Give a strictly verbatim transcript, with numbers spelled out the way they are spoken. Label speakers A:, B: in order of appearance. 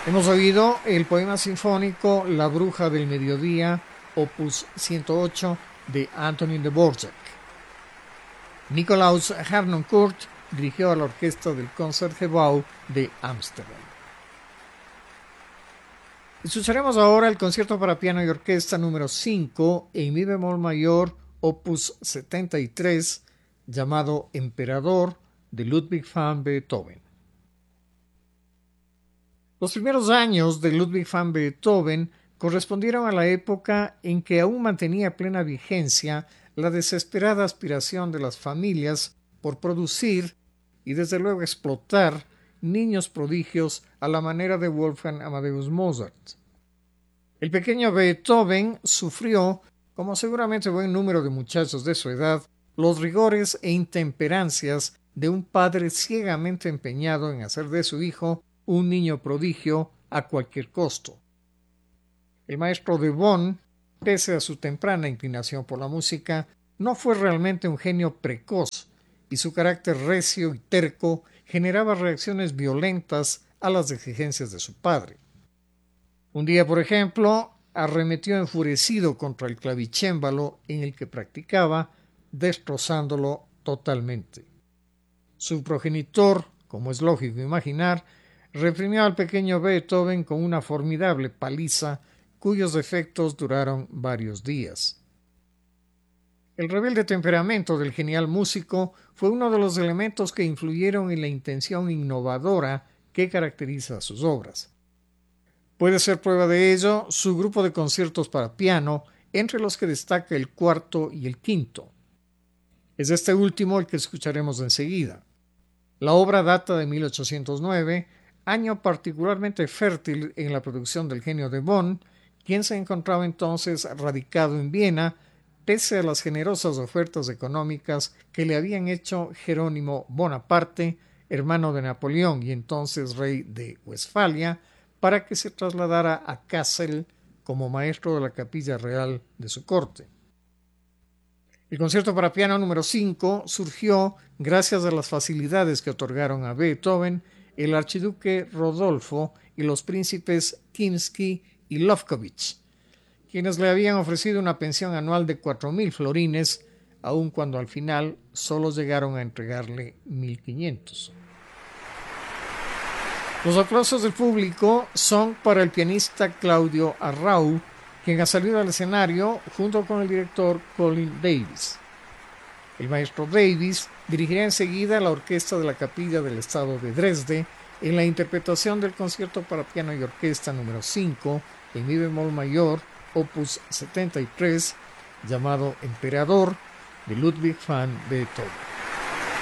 A: Hemos oído el poema sinfónico La Bruja del Mediodía, opus ciento ocho, de Antonin Dvorak. Nicolaus Harnoncourt dirigió a la orquesta del Concertgebouw de Ámsterdam. Escucharemos ahora el concierto para piano y orquesta número cinco en mi bemol mayor, opus setenta y tres, llamado Emperador, de Ludwig van Beethoven. Los primeros años de Ludwig van Beethoven correspondieron a la época en que aún mantenía plena vigencia la desesperada aspiración de las familias por producir y desde luego explotar niños prodigios a la manera de Wolfgang Amadeus Mozart. El pequeño Beethoven sufrió, como seguramente buen número de muchachos de su edad, los rigores e intemperancias de un padre ciegamente empeñado en hacer de su hijo un niño prodigio a cualquier costo. El maestro de Bonn, pese a su temprana inclinación por la música, no fue realmente un genio precoz, y su carácter recio y terco generaba reacciones violentas a las exigencias de su padre. Un día, por ejemplo, arremetió enfurecido contra el clavicémbalo en el que practicaba, destrozándolo totalmente. Su progenitor, como es lógico imaginar, reprimió al pequeño Beethoven con una formidable paliza cuyos efectos duraron varios días. El rebelde temperamento del genial músico fue uno de los elementos que influyeron en la intención innovadora que caracteriza sus obras. Puede ser prueba de ello su grupo de conciertos para piano, entre los que destaca el cuarto y el quinto. Es este último el que escucharemos enseguida. La obra data de mil ochocientos nueve, año particularmente fértil en la producción del genio de Bonn, quien se encontraba entonces radicado en Viena, pese a las generosas ofertas económicas que le habían hecho Jerónimo Bonaparte, hermano de Napoleón y entonces rey de Westfalia, para que se trasladara a Kassel como maestro de la capilla real de su corte. El concierto para piano número cinco surgió gracias a las facilidades que otorgaron a Beethoven el archiduque Rodolfo y los príncipes Kinsky y Lobkowitz, quienes le habían ofrecido una pensión anual de cuatro mil florines, aun cuando al final solo llegaron a entregarle mil quinientos. Los aplausos del público son para el pianista Claudio Arrau, quien ha salido al escenario junto con el director Colin Davis. El maestro Davis dirigirá enseguida la orquesta de la Capilla del Estado de Dresde en la interpretación del concierto para piano y orquesta número cinco en mi bemol mayor, opus setenta y tres, llamado Emperador, de Ludwig van Beethoven.